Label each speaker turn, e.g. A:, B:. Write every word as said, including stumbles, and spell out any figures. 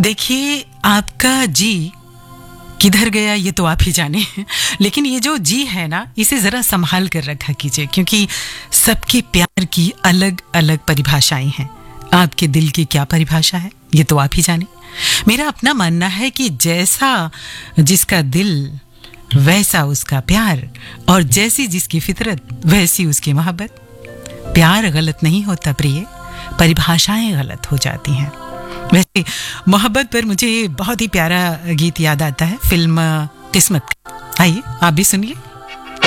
A: देखिए, आपका जी किधर गया ये तो आप ही जाने, लेकिन ये जो जी है ना, इसे ज़रा संभाल कर रखा कीजिए, क्योंकि सबके प्यार की अलग अलग परिभाषाएं हैं। आपके दिल की क्या परिभाषा है ये तो आप ही जाने। मेरा अपना मानना है कि जैसा जिसका दिल वैसा उसका प्यार, और जैसी जिसकी फितरत वैसी उसकी मोहब्बत। प्यार गलत नहीं होता प्रिय, परिभाषाएं गलत हो जाती हैं। वैसे मोहब्बत पर मुझे बहुत ही प्यारा गीत याद आता है, फिल्म किस्मत का। आइए आप भी सुनिए।